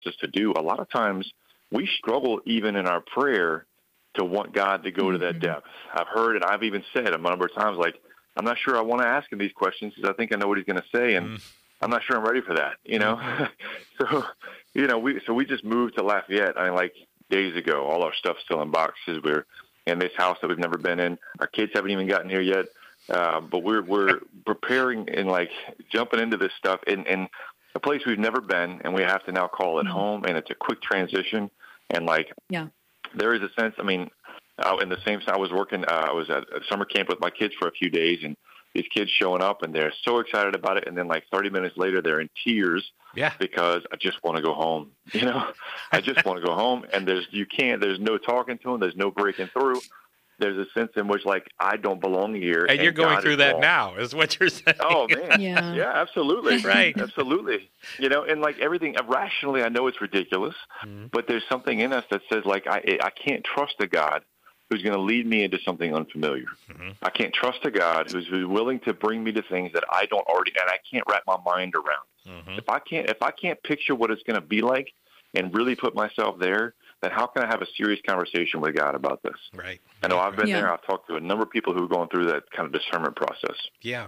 us to do, a lot of times we struggle even in our prayer to want God to go to that depth. I've heard, and I've even said a number of times, like, I'm not sure I want to ask him these questions because I think I know what he's going to say, and I'm not sure I'm ready for that, you know? So, you know, we just moved to Lafayette, like days ago. All our stuff's still in boxes. We're in this house that we've never been in. Our kids haven't even gotten here yet. But we're preparing and like jumping into this stuff in a place we've never been, and we have to now call it home, and it's a quick transition. And like, there is a sense, I mean, in the same time I was working, I was at a summer camp with my kids for a few days, and these kids showing up, and they're so excited about it. And then like 30 minutes later, they're in tears because I just want to go home. You know, I just want to go home. And there's no talking to them. There's no breaking through. There's a sense in which like, I don't belong here. And you're going through that now is what you're saying. Oh man. Yeah, absolutely. Right. Absolutely. You know, and like everything rationally, I know it's ridiculous, but there's something in us that says like, I can't trust a God who's going to lead me into something unfamiliar. I can't trust a God who's willing to bring me to things that I don't already, and I can't wrap my mind around. If I can't picture what it's going to be like and really put myself there, then how can I have a serious conversation with God about this? Right. I know I've been there. I've talked to a number of people who are going through that kind of discernment process. Yeah.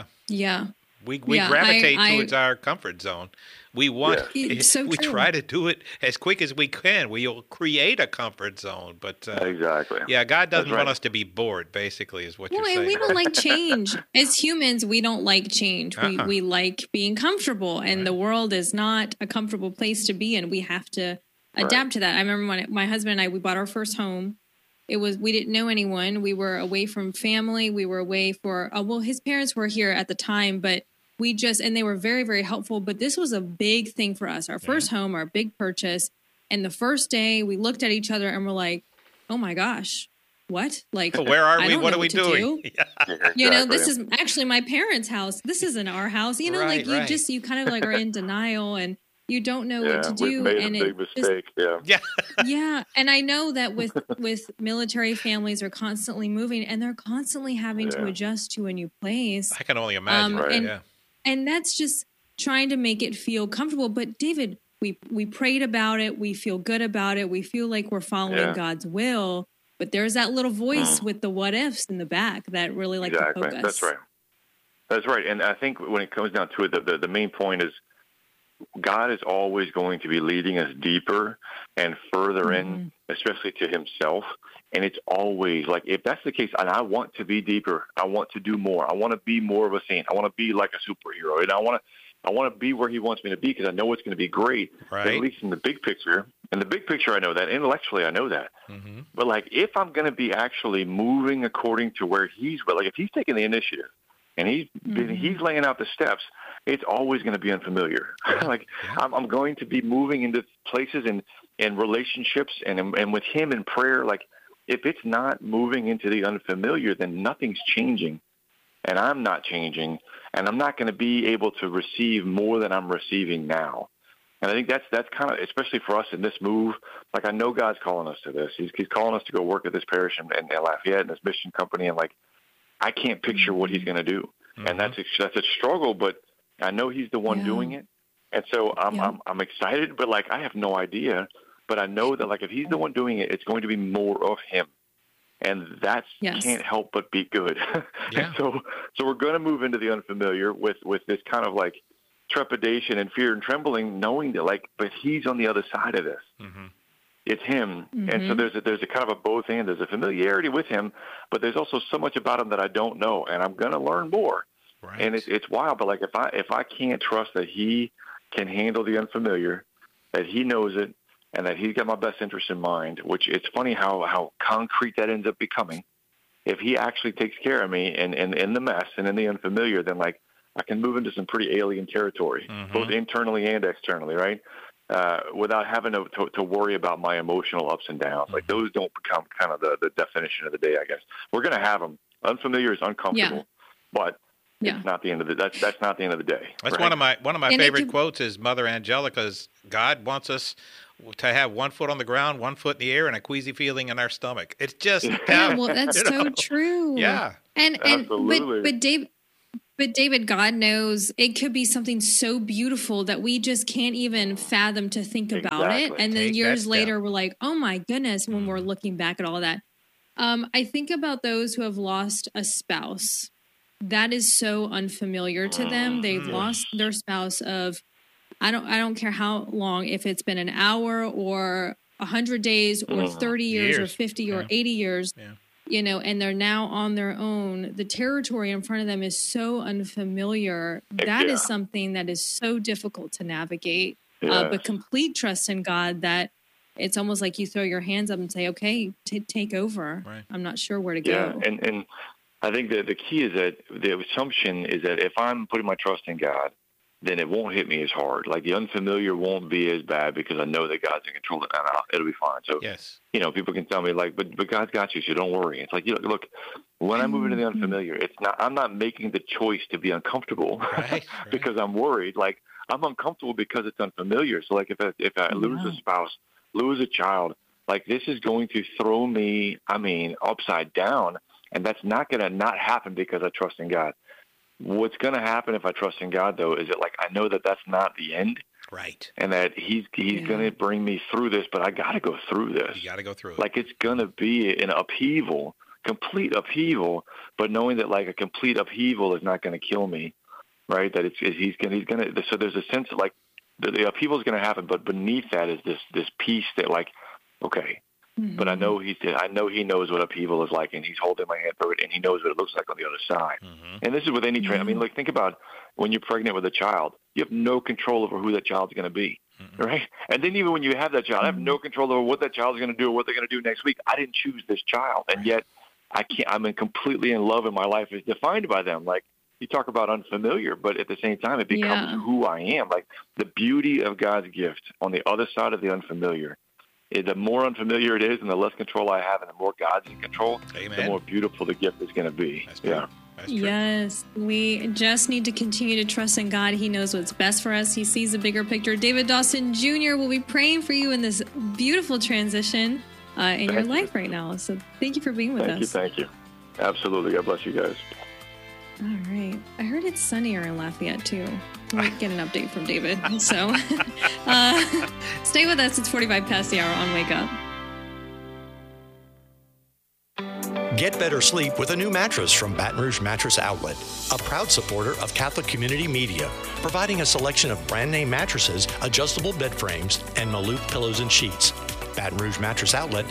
We Yeah, gravitate towards our comfort zone. We want. So we true. try to do it as quick as we can. We'll create a comfort zone, but exactly. Yeah, God doesn't That's right. want us to be bored. Basically, is what you're Well, saying. and we don't like change. As humans, we don't like change. We like being comfortable, and the world is not a comfortable place to be in. We have to adapt to that. I remember when my husband and I, we bought our first home. We didn't know anyone. We were away from family. We were away for, his parents were here at the time, but and they were very, very helpful. But this was a big thing for us. Our first home, our big purchase. And the first day we looked at each other and we're like, oh my gosh, what? Like, where are we? What are we to do. doing? You know, this is actually my parents' house. This isn't our house. You know, you kind of like are in denial and you don't know what to do. We've made a big mistake. Yeah. And I know that with military families are constantly moving and they're constantly having to adjust to a new place. I can only imagine. And that's just trying to make it feel comfortable. But David, we prayed about it. We feel good about it. We feel like we're following God's will. But there's that little voice with the what ifs in the back that really like to poke us. That's right. And I think when it comes down to it, the main point is God is always going to be leading us deeper and further in, especially to himself. And it's always like, if that's the case, and I want to be deeper, I want to do more. I want to be more of a saint. I want to be like a superhero. And I want to be where he wants me to be because I know it's going to be great, at least in the big picture. In the big picture, I know that. Intellectually, I know that. But like, if I'm going to be actually moving according to where like if he's taking the initiative and he's laying out the steps, it's always going to be unfamiliar. I'm going to be moving into places and relationships and with him in prayer. Like, if it's not moving into the unfamiliar, then nothing's changing, and I'm not changing, and I'm not going to be able to receive more than I'm receiving now. And I think that's kind of, especially for us in this move, like I know God's calling us to this. He's calling us to go work at this parish in Lafayette and this mission company, and like I can't picture what he's going to do, and that's a struggle, but I know he's the one doing it, and so I'm excited, but like I have no idea. But I know that like if he's the one doing it, it's going to be more of him, and that can't help but be good. And so we're going to move into the unfamiliar with this kind of like trepidation and fear and trembling, knowing that like, but he's on the other side of this. It's him, and so there's a kind of a both and. There's a familiarity with him, but there's also so much about him that I don't know, and I'm going to learn more. And it's wild, but like if I can't trust that he can handle the unfamiliar, that he knows it, and that he's got my best interest in mind, which it's funny how concrete that ends up becoming. If he actually takes care of me and in the mess and in the unfamiliar, then like I can move into some pretty alien territory, both internally and externally, right? Without having to worry about my emotional ups and downs. Like those don't become kind of the definition of the day, I guess. We're going to have them. Unfamiliar is uncomfortable, but it's not the end of that's not the end of the day. That's one of my favorite quotes is Mother Angelica's, God wants us to have 1 foot on the ground, 1 foot in the air, and a queasy feeling in our stomach. It's just well, that's so true. Yeah, and absolutely. but Dave, But David, God knows it could be something so beautiful that we just can't even fathom to think about it. And then years later, we're like, oh my goodness, when we're looking back at all that. I think about those who have lost a spouse. That is so unfamiliar to them. They've lost their spouse of, I don't care how long, if it's been an hour or 100 days or 30 years or 50 or 80 years, you know, and they're now on their own. The territory in front of them is so unfamiliar. That is something that is so difficult to navigate. But complete trust in God, that it's almost like you throw your hands up and say, okay, take over. Right. I'm not sure where to go. And I think that the key is that the assumption is that if I'm putting my trust in God, then it won't hit me as hard. Like the unfamiliar won't be as bad because I know that God's in control, and it'll be fine. So, you know, people can tell me like, but God's got you, so don't worry. It's like, you know, look, when I move into the unfamiliar, I'm not making the choice to be uncomfortable because I'm worried. Like I'm uncomfortable because it's unfamiliar. So like if I lose a spouse, lose a child, like this is going to throw me, upside down. And that's not going to not happen because I trust in God. What's going to happen if I trust in God, though, is that like I know that that's not the end, right? And that He's going to bring me through this, but I got to go through this. You got to go through it. Like it's going to be an upheaval, complete upheaval, but knowing that like a complete upheaval is not going to kill me, right? That He's going to. So there's a sense of like the upheaval is going to happen, but beneath that is this peace that like, okay. But I know He knows what upheaval is like, and He's holding my hand through it, and He knows what it looks like on the other side. And this is with any I mean, like think about when you're pregnant with a child, you have no control over who that child's going to be, right? And then even when you have that child, I have no control over what that child's going to do or what they're going to do next week. I didn't choose this child, and yet I'm completely in love, and my life is defined by them. Like you talk about unfamiliar, but at the same time, it becomes who I am. Like the beauty of God's gift on the other side of the unfamiliar. The more unfamiliar it is and the less control I have and the more God's in control, the more beautiful the gift is going to be. That's true. Yes, we just need to continue to trust in God. He knows what's best for us. He sees the bigger picture. David Dawson Jr. will be praying for you in this beautiful transition in your life right now. So thank you for being with us. Thank you. Absolutely. God bless you guys. All right. I heard it's sunnier in Lafayette, too. We'll get an update from David. So stay with us. It's 45 past the hour on Wake Up. Get better sleep with a new mattress from Baton Rouge Mattress Outlet, a proud supporter of Catholic Community Media, providing a selection of brand name mattresses, adjustable bed frames, and Maloof pillows and sheets. Baton Rouge Mattress Outlet,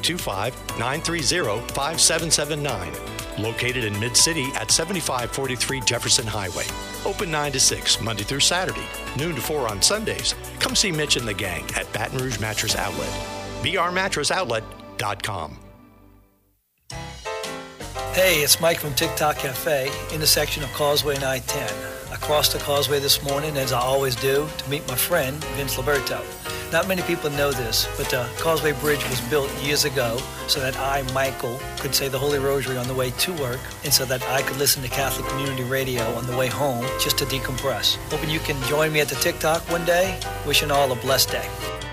225-930-5779. Located in Mid-City at 7543 Jefferson Highway. Open 9 to 6, Monday through Saturday, noon to 4 on Sundays. Come see Mitch and the gang at Baton Rouge Mattress Outlet. brmattressoutlet.com. Hey, it's Mike from TikTok Cafe, intersection of Causeway and I-10. I crossed the causeway this morning, as I always do, to meet my friend, Vince Liberto. Not many people know this, but the Causeway Bridge was built years ago so that I, Michael, could say the Holy Rosary on the way to work, and so that I could listen to Catholic Community Radio on the way home just to decompress. Hoping you can join me at the TikTok one day. Wishing all a blessed day.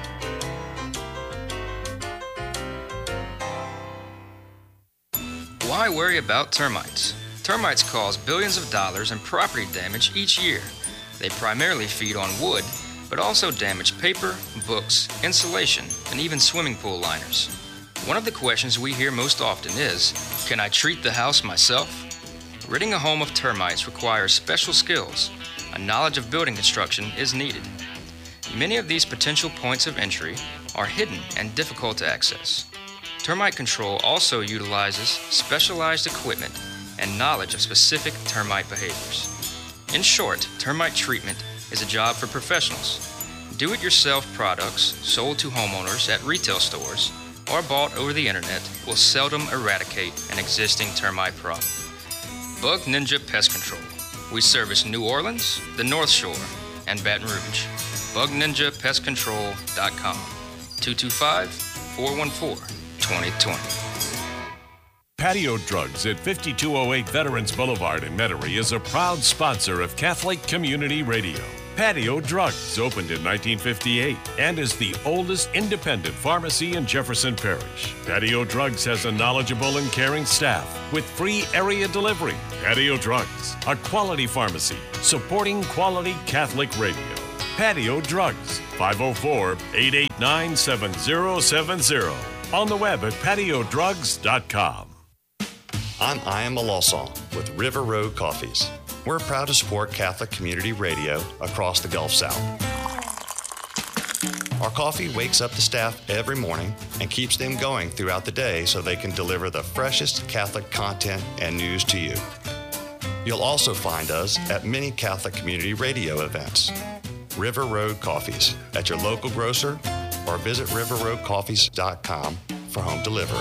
Why worry about termites? Termites cause billions of dollars in property damage each year. They primarily feed on wood, but also damage paper, books, insulation, and even swimming pool liners. One of the questions we hear most often is, can I treat the house myself? Ridding a home of termites requires special skills. A knowledge of building construction is needed. Many of these potential points of entry are hidden and difficult to access. Termite control also utilizes specialized equipment and knowledge of specific termite behaviors. In short, termite treatment is a job for professionals. Do-it-yourself products sold to homeowners at retail stores or bought over the internet will seldom eradicate an existing termite problem. Bug Ninja Pest Control. We service New Orleans, the North Shore, and Baton Rouge. BugNinjaPestControl.com. 225-414-2020. Patio Drugs at 5208 Veterans Boulevard in Metairie is a proud sponsor of Catholic Community Radio. Patio Drugs opened in 1958 and is the oldest independent pharmacy in Jefferson Parish. Patio Drugs has a knowledgeable and caring staff with free area delivery. Patio Drugs, a quality pharmacy supporting quality Catholic radio. Patio Drugs, 504-889-7070. On the web at patiodrugs.com. I'm Ian Malosson with River Road Coffees. We're proud to support Catholic Community Radio across the Gulf South. Our coffee wakes up the staff every morning and keeps them going throughout the day so they can deliver the freshest Catholic content and news to you. You'll also find us at many Catholic Community Radio events. River Road Coffees at your local grocer or visit riverroadcoffees.com for home delivery.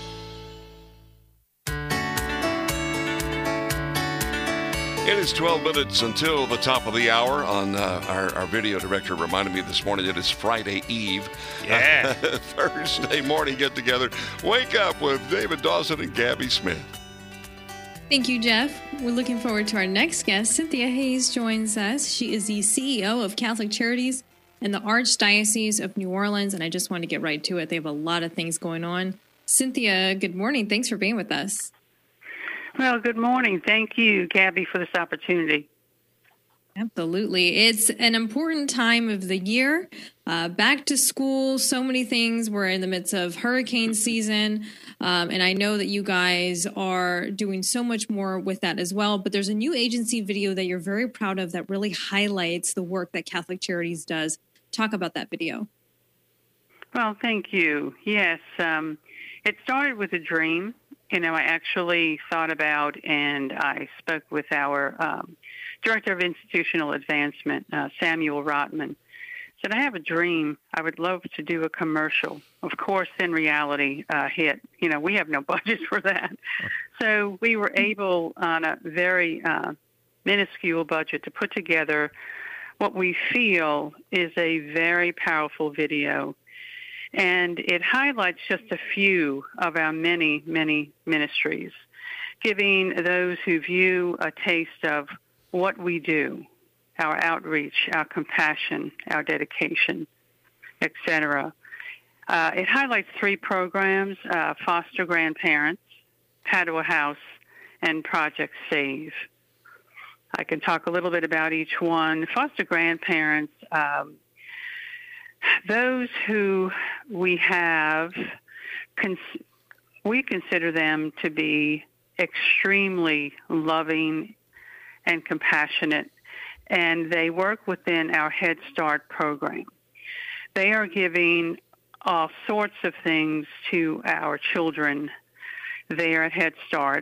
It is 12 minutes until the top of the hour. On our video director reminded me this morning that it's Friday Eve. Yeah. Thursday morning get-together. Wake up with David Dawson and Gabby Smith. Thank you, Jeff. We're looking forward to our next guest. Cynthia Hayes joins us. She is the CEO of Catholic Charities in the Archdiocese of New Orleans, and I just want to get right to it. They have a lot of things going on. Cynthia, good morning. Thanks for being with us. Well, good morning. Thank you, Gabby, for this opportunity. Absolutely. It's an important time of the year. Back to school, so many things. We're in the midst of hurricane season, and I know that you guys are doing so much more with that as well. But there's a new agency video that you're very proud of that really highlights the work that Catholic Charities does. Talk about that video. Well, thank you. Yes, it started with a dream. I actually thought about and I spoke with our Director of Institutional Advancement, Samuel Rotman. Said, I have a dream. I would love to do a commercial. Of course, then reality hit. We have no budget for that. So we were able, on a very minuscule budget, to put together what we feel is a very powerful video. And it highlights just a few of our many, many ministries, giving those who view a taste of what we do, our outreach, our compassion, our dedication, etc. It highlights 3 programs, Foster Grandparents, Padua House, and Project Save. I can talk a little bit about each one. Foster Grandparents, those who we have, we consider them to be extremely loving and compassionate, and they work within our Head Start program. They are giving all sorts of things to our children there at Head Start.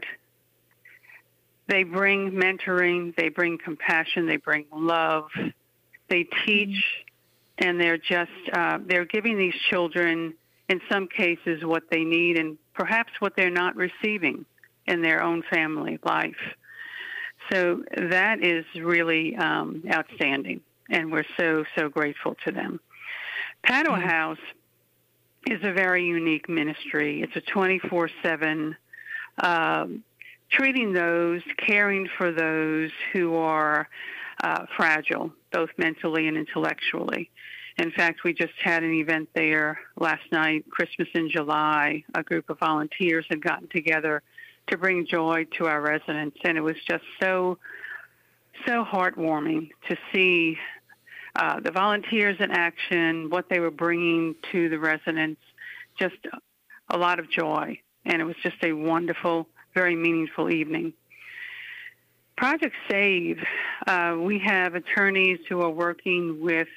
They bring mentoring, they bring compassion, they bring love, they teach, and they're just, they're giving these children, in some cases, what they need and perhaps what they're not receiving in their own family life. So that is really outstanding, and we're so, so grateful to them. Padua House is a very unique ministry. It's a 24/7 treating those, caring for those who are fragile, both mentally and intellectually. In fact, we just had an event there last night, Christmas in July. A group of volunteers had gotten together to bring joy to our residents, and it was just so heartwarming to see the volunteers in action, what they were bringing to the residents, just a lot of joy, and it was just a wonderful, very meaningful evening. Project Save, we have attorneys who are working with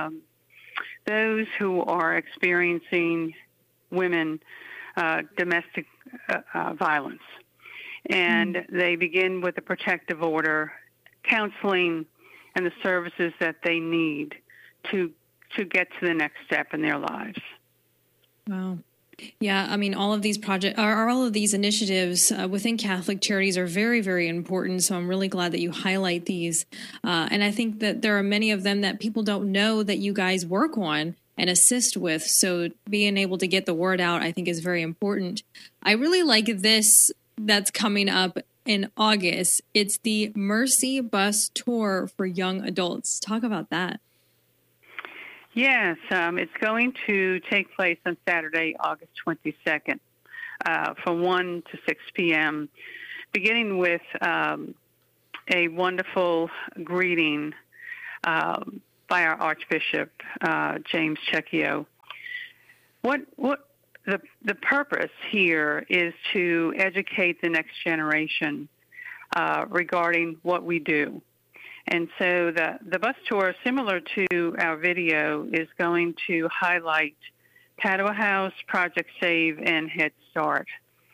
those who are experiencing women domestic violence. And they begin with a protective order, counseling, and the services that they need to get to the next step in their lives. Wow. Yeah, I mean, all of these projects, or all of these initiatives within Catholic Charities are very, very important. So I'm really glad that you highlight these. And I think that there are many of them that people don't know that you guys work on and assist with. So being able to get the word out, I think, is very important. I really like this that's coming up in August. It's the Mercy Bus Tour for young adults. Talk about that. Yes, it's going to take place on Saturday, August 22nd, from 1 to 6 p.m., beginning with a wonderful greeting by our Archbishop, James Checchio. What the purpose here is to educate the next generation regarding what we do. And so the bus tour, similar to our video, is going to highlight Padua House, Project Save, and Head Start.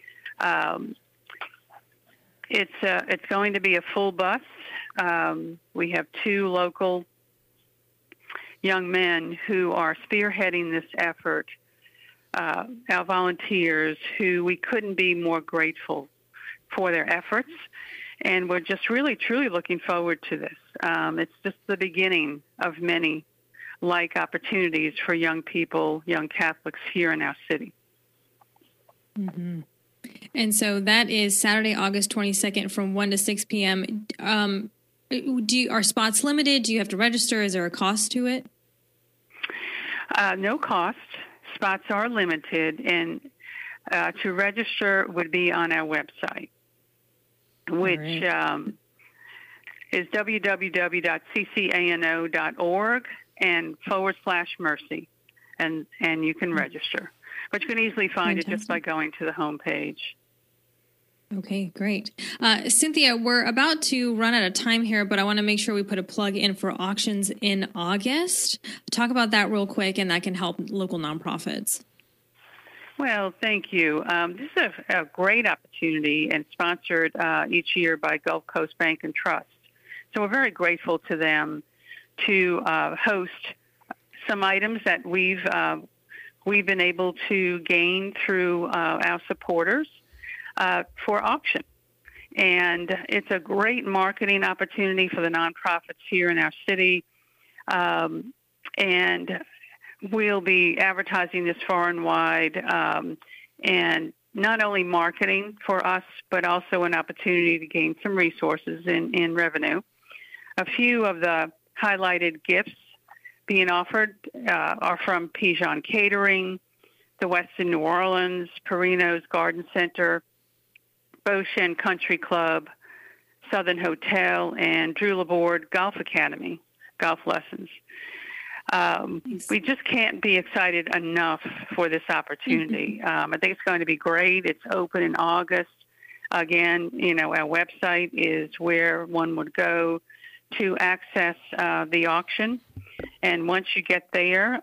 It's going to be a full bus. We have 2 local young men who are spearheading this effort, our volunteers, who we couldn't be more grateful for their efforts. And we're just really, truly looking forward to this. It's just the beginning of many like opportunities for young people, young Catholics here in our city. Mm-hmm. And so that is Saturday, August 22nd from 1 to 6 p.m. Are spots limited? Do you have to register? Is there a cost to it? No cost. Spots are limited, and to register would be on our website, which is www.ccano.org and /mercy, and you can register. But you can easily find it just by going to the homepage. Okay, great. Cynthia, we're about to run out of time here, but I want to make sure we put a plug in for auctions in August. Talk about that real quick, and that can help local nonprofits. Well, thank you. This is a great opportunity and sponsored each year by Gulf Coast Bank and Trust. So we're very grateful to them to host some items that we've been able to gain through our supporters for auction. And it's a great marketing opportunity for the nonprofits here in our city. And we'll be advertising this far and wide, and not only marketing for us, but also an opportunity to gain some resources in revenue. A few of the highlighted gifts being offered are from Pigeon Catering, the Westin New Orleans, Perino's Garden Center, Beauchene Country Club, Southern Hotel, and Drew Laborde Golf Academy, golf lessons. We just can't be excited enough for this opportunity. I think it's going to be great. It's open in August. Again, our website is where one would go to access the auction. And once you get there,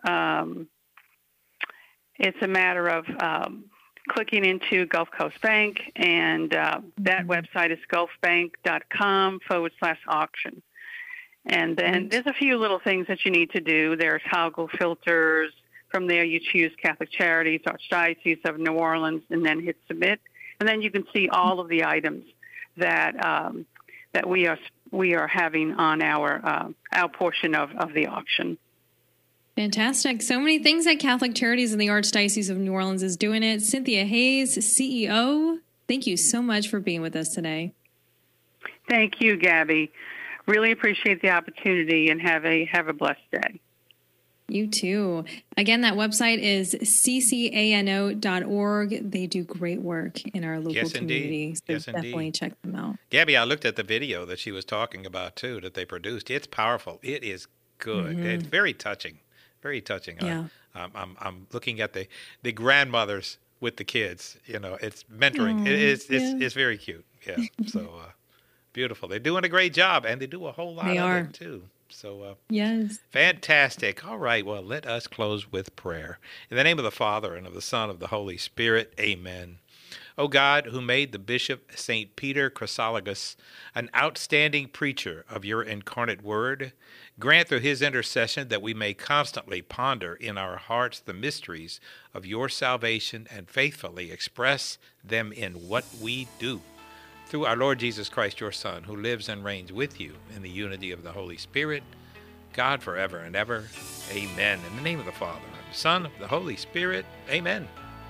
it's a matter of clicking into Gulf Coast Bank, and that website is gulfbank.com/auction. And then there's a few little things that you need to do. There's toggle filters. From there, you choose Catholic Charities, Archdiocese of New Orleans, and then hit submit. And then you can see all of the items that that we are having on our portion of the auction. Fantastic. So many things at Catholic Charities in the Archdiocese of New Orleans is doing it. Cynthia Hayes, CEO, thank you so much for being with us today. Thank you, Gabby. Really appreciate the opportunity, and have a blessed day. You too. Again, that website is ccano.org. They do great work in our local community. So definitely check them out. Gabby, I looked at the video that she was talking about too, that they produced. It's powerful. It is good. Mm-hmm. It's very touching. Very touching. Yeah. I'm looking at the grandmothers with the kids. It's mentoring. It's very cute. Yeah. So beautiful. They're doing a great job, and they do a whole lot of it too. So yes, fantastic. All right. Well, let us close with prayer. In the name of the Father, and of the Son, and of the Holy Spirit. Amen. O God, who made the Bishop St. Peter Chrysologus an outstanding preacher of your incarnate word, grant through his intercession that we may constantly ponder in our hearts the mysteries of your salvation and faithfully express them in what we do. Through our Lord Jesus Christ, your Son, who lives and reigns with you in the unity of the Holy Spirit, God forever and ever. Amen. In the name of the Father, and the Son, and the Holy Spirit. Amen.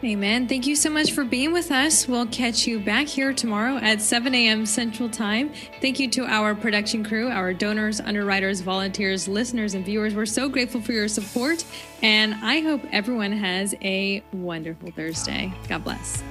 Amen. Thank you so much for being with us. We'll catch you back here tomorrow at 7 a.m. Central Time. Thank you to our production crew, our donors, underwriters, volunteers, listeners, and viewers. We're so grateful for your support, and I hope everyone has a wonderful Thursday. God bless.